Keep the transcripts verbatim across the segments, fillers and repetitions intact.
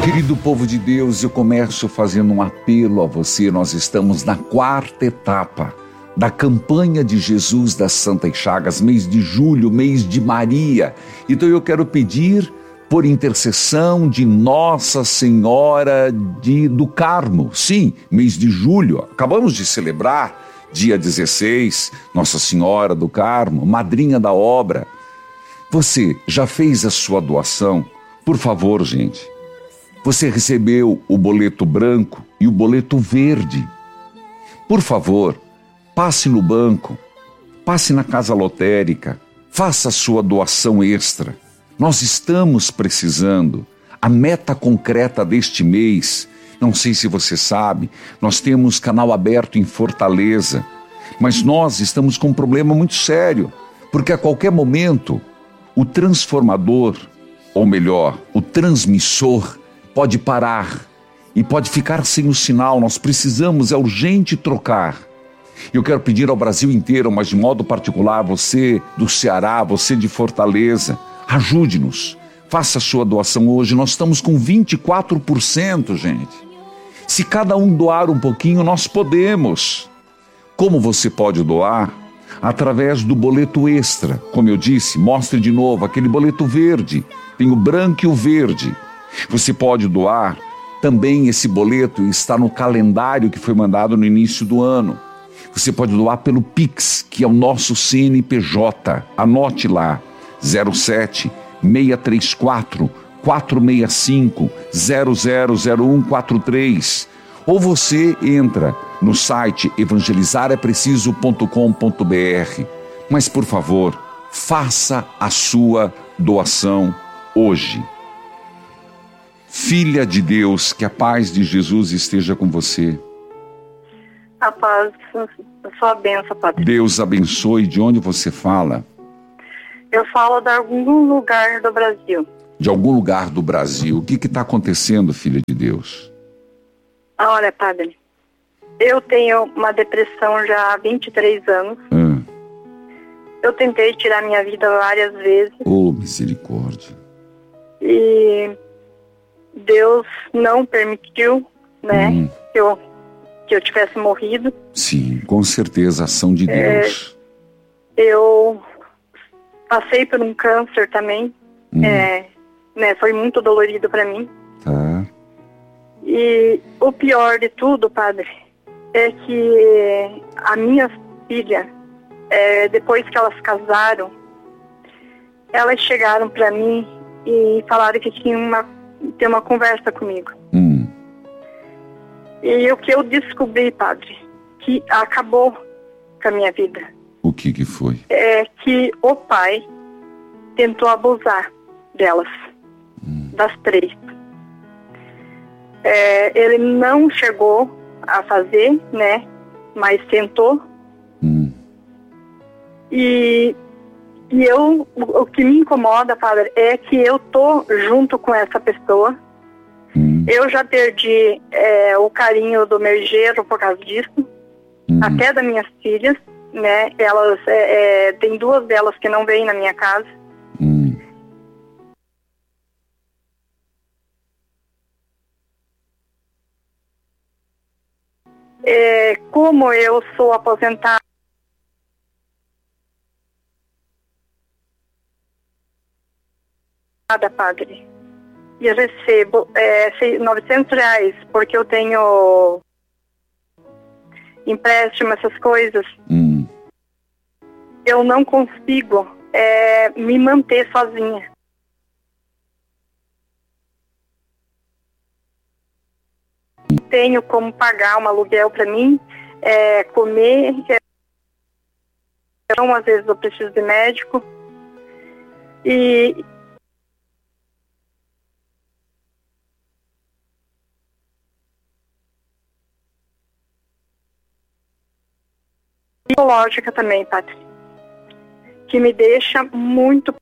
Querido povo de Deus, eu começo fazendo um apelo a você. Nós estamos na quarta etapa da campanha de Jesus das Santas Chagas, mês de julho, mês de Maria. Então eu quero pedir por intercessão de Nossa Senhora de, do Carmo. Sim, mês de julho, acabamos de celebrar, dia dezesseis, Nossa Senhora do Carmo, madrinha da obra. Você já fez a sua doação? Por favor, gente. Você recebeu o boleto branco e o boleto verde. Por favor, passe no banco, passe na casa lotérica, faça a sua doação extra. Nós estamos precisando. A meta concreta deste mês, não sei se você sabe, nós temos canal aberto em Fortaleza, mas nós estamos com um problema muito sério, porque a qualquer momento o transformador, ou melhor, o transmissor, pode parar e pode ficar sem o sinal. Nós precisamos, é urgente trocar. Eu quero pedir ao Brasil inteiro, mas de modo particular, você do Ceará, você de Fortaleza, ajude-nos, faça a sua doação hoje. Nós estamos com vinte e quatro por cento, gente. Se cada um doar um pouquinho, nós podemos. Como você pode doar? Através do boleto extra. Como eu disse, mostre de novo aquele boleto verde. Tem o branco e o verde. Você pode doar, também esse boleto está no calendário que foi mandado no início do ano. Você pode doar pelo Pix, que é o nosso C N P J. Anote lá, zero sete, seis três quatro, quatro seis cinco, zero zero zero um quatro três. Ou você entra no site evangelizar é preciso ponto com ponto b r. Mas, por favor, faça a sua doação hoje. Filha de Deus, que a paz de Jesus esteja com você. A paz, a sua bênção, Padre. Deus abençoe. De onde você fala? Eu falo de algum lugar do Brasil. De algum lugar do Brasil. O que está acontecendo, filha de Deus? Olha, Padre, eu tenho uma depressão já há vinte e três anos. Hum. Eu tentei tirar minha vida várias vezes. Oh, misericórdia. E Deus não permitiu, né, hum. que, eu, que eu tivesse morrido. Sim, com certeza, ação de Deus. É, eu passei por um câncer também. Hum. É, né, foi muito dolorido para mim. Tá. E o pior de tudo, Padre, é que a minha filha, é, depois que elas casaram, elas chegaram para mim e falaram que tinha uma ter uma conversa comigo. Hum. E o que eu descobri, Padre, que acabou com a minha vida. O que que foi? É que o pai tentou abusar delas, hum. das três. É, ele não chegou a fazer, né, mas tentou. Hum. E E eu, o que me incomoda, Padre, é que eu tô junto com essa pessoa. Hum. Eu já perdi é, o carinho do meu genro por causa disso, hum. até das minhas filhas, né? Elas, é, é, tem duas delas que não vêm na minha casa. Hum. É, como eu sou aposentada, Padre, e eu recebo é, novecentos reais, porque eu tenho empréstimo, essas coisas. Hum. Eu não consigo é, me manter sozinha. Tenho como pagar um aluguel para mim, é, comer, é, então, às vezes eu preciso de médico. E psicológica também, Padre, que me deixa muito.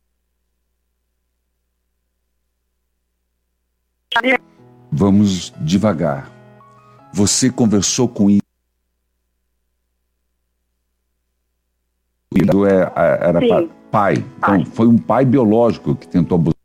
Vamos devagar. Você conversou com isso? Era, era Sim. pai. Pai. Então, foi um pai biológico que tentou abusar.